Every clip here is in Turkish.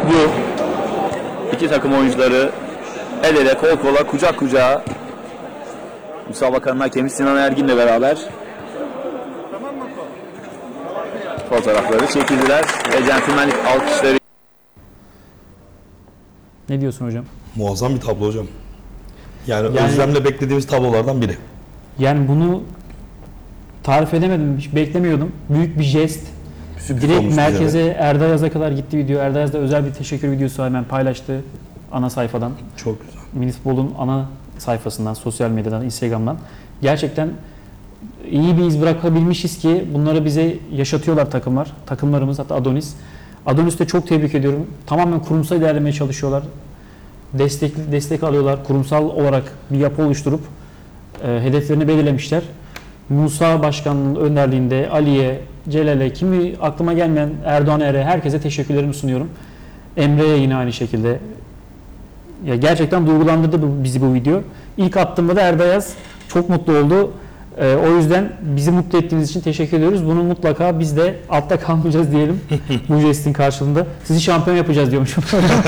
mutlu. İki takım oyuncuları el ele, kol kola, kucak kucağa. Müsabakanın hakemi Sinan Ergin'le beraber fotoğrafları çekildiler ve centilmenlik alkışları. Ne diyorsun hocam? Muazzam bir tablo hocam. Yani özlemle beklediğimiz tablolardan biri. Yani bunu tarif edemedim, hiç beklemiyordum. Büyük bir jest. Direkt merkeze Erdayaz'a kadar gitti video. Erdayaz da özel bir teşekkür videosu hemen paylaştı ana sayfadan. Çok güzel. Minispor'un ana sayfasından, sosyal medyadan, Instagram'dan. Gerçekten iyi bir iz bırakabilmişiz ki bunları bize yaşatıyorlar takımlarımız, hatta Adonis. Adonis'i de çok tebrik ediyorum. Tamamen kurumsal ilerlemeye çalışıyorlar. Destek alıyorlar. Kurumsal olarak bir yapı oluşturup hedeflerini belirlemişler. Musa Başkan'ın önderliğinde Ali'ye, Celal'e, kimi aklıma gelmeyen Erdoğan Er'e, herkese teşekkürlerimi sunuyorum. Emre'ye yine aynı şekilde. Ya gerçekten duygulandırdı bizi bu video. İlk attığımda da Erdayaz çok mutlu oldu. O yüzden bizi mutlu ettiğiniz için teşekkür ediyoruz. Bunu mutlaka biz de altta kalmayacağız diyelim bu jestin karşılığında. Sizi şampiyon yapacağız diyormuşum.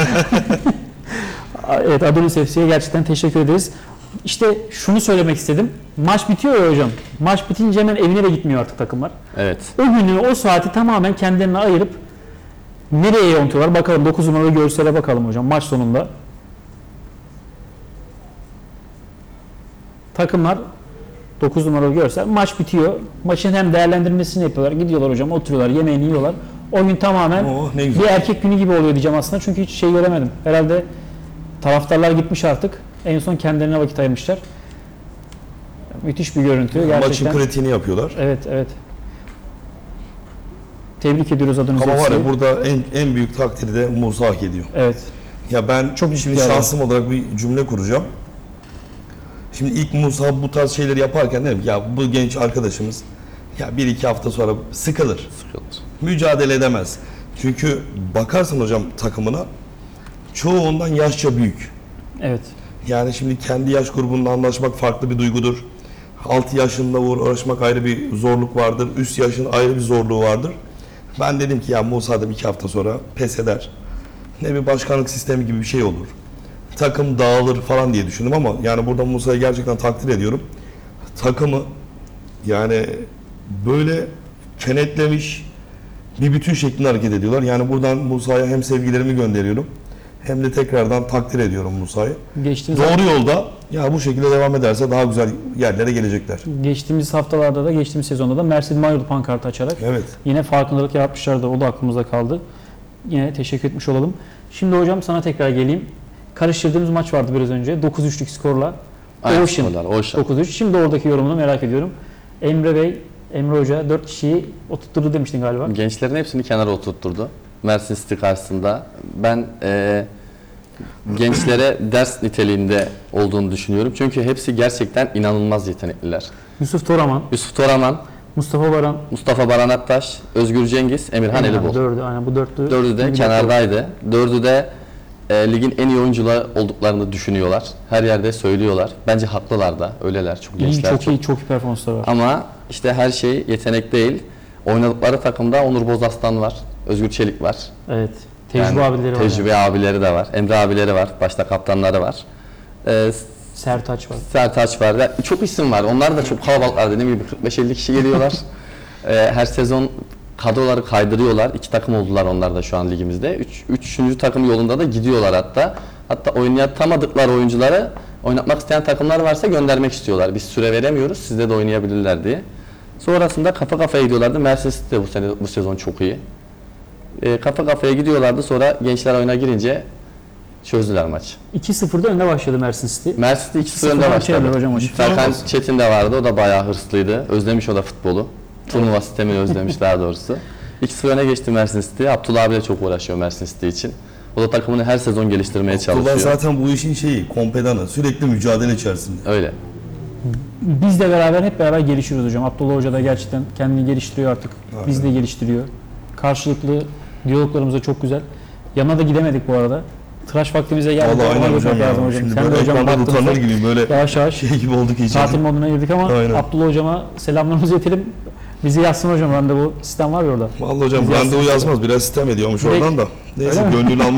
Evet, Adonis FC'ye gerçekten teşekkür ederiz. İşte şunu söylemek istedim. Maç bitiyor ya hocam. Maç bitince hemen evine de gitmiyor artık takımlar. Evet. O günü, o saati tamamen kendilerine ayırıp nereye yontuyorlar? Bakalım 9 numaralı görsele bakalım hocam maç sonunda. Takımlar 9 numaralı görsel. Maç bitiyor. Maçın hem değerlendirmesini yapıyorlar. Gidiyorlar hocam, oturuyorlar, yemeğini yiyorlar. O gün tamamen bir erkek günü gibi oluyor diyeceğim aslında. Çünkü hiç şey göremedim. Herhalde taraftarlar gitmiş artık. En son kendilerine vakit ayırmışlar. Müthiş bir görüntü. Gerçekten. Maçın kritiğini yapıyorlar. Evet, evet. Tebrik ediyoruz Adonis Ama var FC'yi. ya burada en büyük takdiri de Musa hak ediyor. Evet. Ya ben Çok şimdi şansım olarak bir cümle kuracağım. Şimdi ilk Musa bu tarz şeyleri yaparken dedim ya bu genç arkadaşımız ya 1-2 hafta sonra sıkılır. Mücadele edemez. Çünkü bakarsan hocam takımına çoğu ondan yaşça büyük. Evet. Yani şimdi kendi yaş grubunda anlaşmak farklı bir duygudur. 6 yaşında uğraşmak ayrı bir zorluk vardır. Üst yaşın ayrı bir zorluğu vardır. Ben dedim ki ya Musa da 2 hafta sonra pes eder. Ne bir başkanlık sistemi gibi bir şey olur. Takım dağılır falan diye düşündüm ama yani burada Musa'yı gerçekten takdir ediyorum. Takımı yani böyle kenetlemiş bir bütün şeklinde hareket ediyorlar. Yani buradan Musa'ya hem sevgilerimi gönderiyorum hem de tekrardan takdir ediyorum Musa'yı. Doğru yolda ya bu şekilde devam ederse daha güzel yerlere gelecekler. Geçtiğimiz haftalarda da, geçtiğimiz sezonda da Mersin Mayur pankartı açarak yine farkındalık yaratmışlardı. O da aklımızda kaldı. Yine teşekkür etmiş olalım. Şimdi hocam sana tekrar geleyim. Karıştırdığımız maç vardı biraz önce. 9-3'lük skorla. Ocean. 9-3. Şimdi oradaki yorumunu merak ediyorum. Emre Bey, Emre Hoca 4 kişiyi oturtturdu demiştin galiba. Gençlerin hepsini kenara oturtturdu. Mersin City karşısında. Ben gençlere ders niteliğinde olduğunu düşünüyorum. Çünkü hepsi gerçekten inanılmaz yetenekliler. Yusuf Toraman, Mustafa Baran Aktaş, Özgür Cengiz, Emirhan Elibol. Bu dördü de kenardaydı. Dördü de ligin en iyi oyuncuları olduklarını düşünüyorlar. Her yerde söylüyorlar. Bence haklılar da. Öyleler. Çok gençler. Çok iyi performansları var. Ama işte her şey yetenek değil. Oynadıkları takımda Onur Bozaslan var. Özgür Çelik var. Evet. Tecrübe abileri de var. Emre abileri var. Başta kaptanları var. Sertaç var. Çok isim var. Onlar da çok kalabalıklar. Dediğim gibi 45-50 kişi geliyorlar. Her sezon kadroları kaydırıyorlar. 2 takım oldular onlar da şu an ligimizde. Üçüncü takım yolunda da gidiyorlar hatta. Hatta oynatamadıkları oyuncuları oynatmak isteyen takımlar varsa göndermek istiyorlar. Biz süre veremiyoruz. Sizde de oynayabilirler diye. Sonrasında kafa kafaya gidiyorlardı. Mersin City de bu sezon çok iyi. Kafa kafaya gidiyorlardı. Sonra gençler oyuna girince çözdüler maçı. 2-0'da önde başladı Mersin City. Mersin City 2-0 önde başladı. Serkan Çetin de vardı. O da bayağı hırslıydı. Özlemiş o da futbolu. Turnuva sistemini özlemiş daha doğrusu. 2-0 öne geçti Mersin City. Abdullah abi de çok uğraşıyor Mersin City için. O da takımını her sezon geliştirmeye çalışıyor. Abdullah zaten bu işin kompedanı. Sürekli mücadele içerisinde. Öyle. Biz de beraber hep beraber gelişiyoruz hocam. Abdullah Hoca da gerçekten kendini geliştiriyor artık. Aynen. Biz de geliştiriyor. Karşılıklı diyaloglarımız da çok güzel. Yanına da gidemedik bu arada. Tıraş vaktimize geldi. Vallahi aynen hocam ya. Şimdi sen de hocam utanır gibi böyle yavaş gibi olduk iyice. Tatil moduna girdik ama aynen. Abdullah hocama selamlarımızı iletelim. Bizi yazsın hocam, randevu sistem var ya orada. Vallahi hocam randevu yazmaz, biraz sistem ediyormuş oradan da. Neyse gönlünü almak